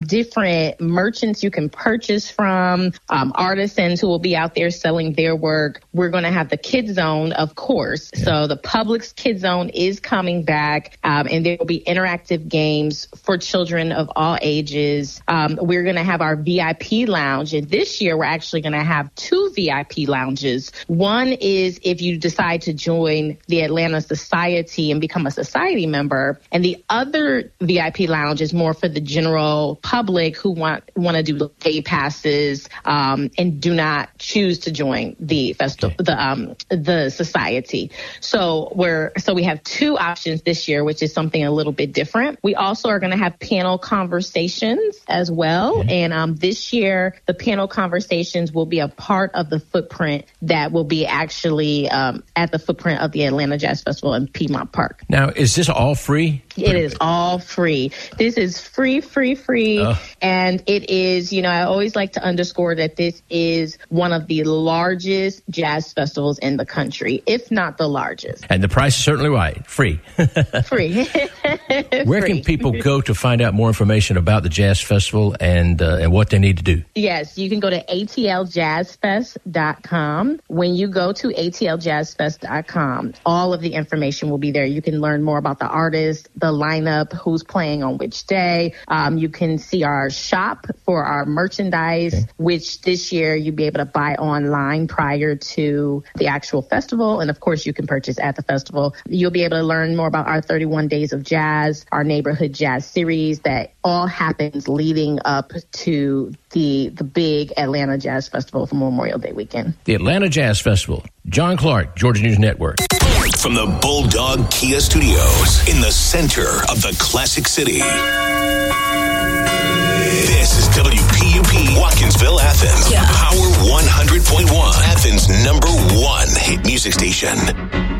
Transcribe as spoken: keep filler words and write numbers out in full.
different merchants you can purchase from, um, artisans who will be out there selling their work. We're going to have the Kid Zone, of course. Yeah. So the Publix Kid Zone is coming back, um, and there will be interactive games for children of all ages. Um, we're going to have our V I P lounge, and this year we're actually going to have two V I P lounges. One is if you decide to join the Atlanta Society and become a society member, and the other V I P lounge is more for the general public who want want to do day passes um, and do not choose to join the festival, the um, the society. So we're so we have two options this year, which is something a little bit different. We also are going to have panel conversations as well, mm-hmm. and um, this year the panel conversations will be a part of the footprint that will be actually um, at the footprint of the Atlanta Jazz Festival in Piedmont Park. Now, is this all free? It is all free. This is free, free, free. Uh. And it is, you know, I always like to underscore that this is one of the largest jazz festivals in the country, if not the largest. And the price is certainly right. Free. Free. Where free. can people go to find out more information about the Jazz Festival and uh, and what they need to do? Yes, you can go to A T L jazz fest dot com. When you go to A T L jazz fest dot com, all of the information will be there. You can learn more about the artists, the lineup, who's playing on which day. Um, you can see our shop for our merchandise, okay. which this year you'll be able to buy online prior to the actual festival. And of course, you can purchase at the festival. You'll be able to learn more about our thirty-one Days of Jazz, our neighborhood jazz series that all happens leading up to the the big Atlanta Jazz Festival for Memorial Day weekend. The Atlanta Jazz Festival. John Clark, Georgia News Network. From the Bulldog Kia Studios in the center of the Classic City. This is W P U P Watkinsville, Athens. Yeah. Power one hundred point one, Athens' number one hit music station.